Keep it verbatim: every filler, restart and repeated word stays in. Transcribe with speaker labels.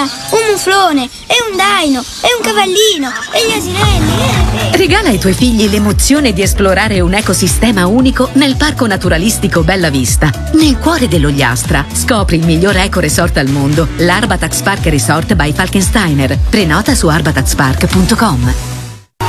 Speaker 1: un muflone, e un daino, e un cavallino, e gli asinelli.
Speaker 2: Regala ai tuoi figli l'emozione di esplorare un ecosistema unico nel Parco Naturalistico Bella Vista. Nel cuore dell'Ogliastra scopri il miglior eco resort al mondo, l'Arbatax Park Resort by Falkensteiner. Prenota su arbatax park punto com.